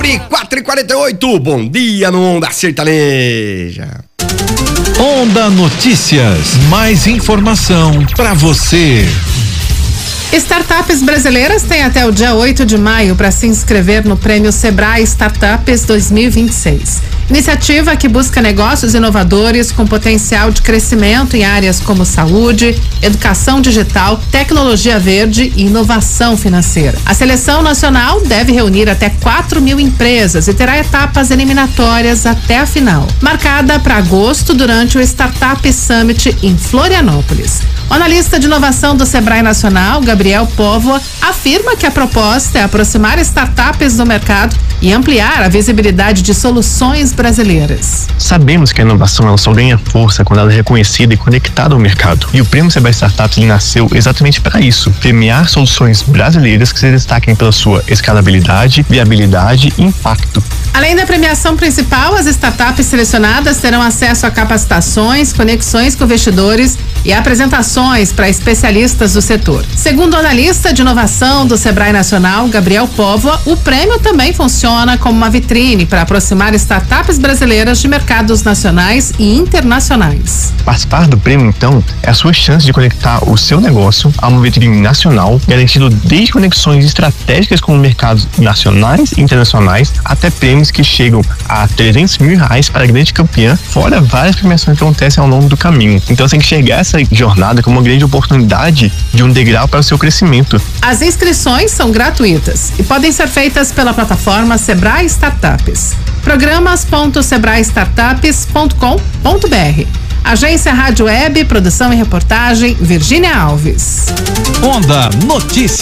4h48, bom dia no Onda Sertaneja. Onda Notícias, mais informação pra você. Startups brasileiras têm até o dia 8 de maio para se inscrever no Prêmio Sebrae Startups 2026. Iniciativa que busca negócios inovadores com potencial de crescimento em áreas como saúde, educação digital, tecnologia verde e inovação financeira. A seleção nacional deve reunir até 4.000 empresas e terá etapas eliminatórias até a final, marcada para agosto durante o Startup Summit em Florianópolis. O analista de inovação do Sebrae Nacional, Gabriel Póvoa, afirma que a proposta é aproximar startups do mercado e ampliar a visibilidade de soluções brasileiras. Sabemos que a inovação ela só ganha força quando ela é reconhecida e conectada ao mercado. E o Prêmio Sebrae Startups nasceu exatamente para isso, premiar soluções brasileiras que se destaquem pela sua escalabilidade, viabilidade e impacto. Além da premiação principal, as startups selecionadas terão acesso a capacitações, conexões com investidores e apresentações para especialistas do setor. Segundo o analista de inovação do Sebrae Nacional, Gabriel Póvoa, o prêmio também funciona como uma vitrine para aproximar startups brasileiras de mercados nacionais e internacionais. Participar do prêmio, então, é a sua chance de conectar o seu negócio a uma vitrine nacional, garantindo desde conexões estratégicas com mercados nacionais e internacionais, até prêmios que chegam a R$300 mil para a grande campeã, fora várias premiações que acontecem ao longo do caminho. Então você tem que enxergar essa jornada como uma grande oportunidade de um degrau para o seu crescimento. As inscrições são gratuitas e podem ser feitas pela plataforma Sebrae Startups. Programas.sebraestartups.com.br. Agência Rádio Web, produção e reportagem, Virgínia Alves. Onda Notícias.